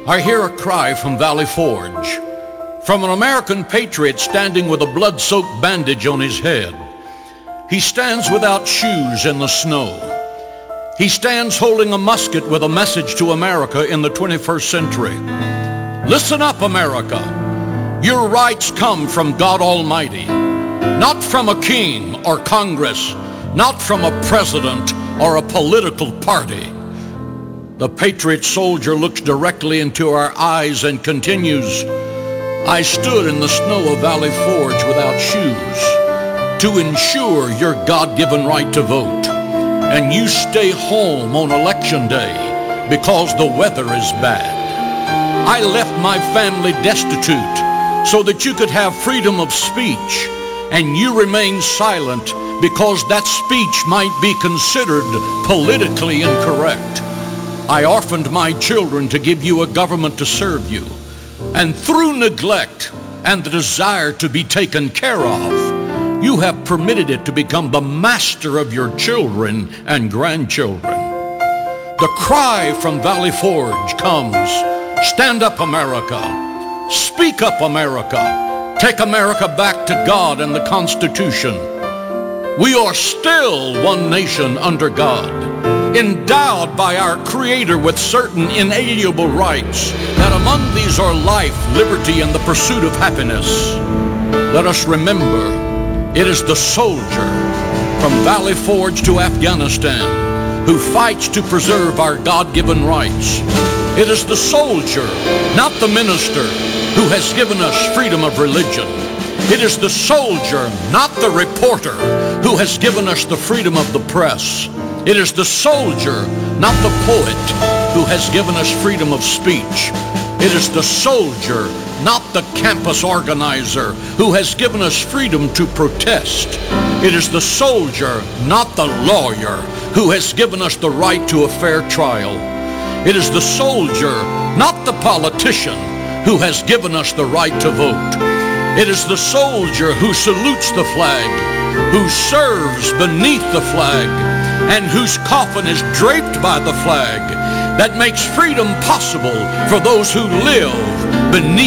I hear a cry from Valley Forge, from an American patriot standing with a blood-soaked bandage on his head. He stands without shoes in the snow. He stands holding a musket with a message to America in the 21st century. Listen up, America. Your rights come from God Almighty, not from a king or Congress, not from a president or a political party. The patriot soldier looks directly into our eyes and continues, I stood in the snow of Valley Forge without shoes to ensure your God-given right to vote. And you stay home on election day because the weather is bad. I left my family destitute so that you could have freedom of speech, and you remain silent because that speech might be considered politically incorrect. I orphaned my children to give you a government to serve you, and through neglect and the desire to be taken care of, you have permitted it to become the master of your children and grandchildren. The cry from Valley Forge comes, stand up, America. Speak up, America. Take America back to God and the Constitution. We are still one nation under God, endowed by our Creator with certain inalienable rights, that among these are life, liberty, and the pursuit of happiness. Let us remember, it is the soldier from Valley Forge to Afghanistan who fights to preserve our God-given rights. It is the soldier, not the minister, who has given us freedom of religion. It is the soldier, not the reporter, who has given us the freedom of the press. It is the soldier, not the poet, who has given us freedom of speech. It is the soldier, not the campus organizer, who has given us freedom to protest. It is the soldier, not the lawyer, who has given us the right to a fair trial. It is the soldier, not the politician, who has given us the right to vote. It is the soldier who salutes the flag, who serves beneath the flag, and whose coffin is draped by the flag, that makes freedom possible for those who live beneath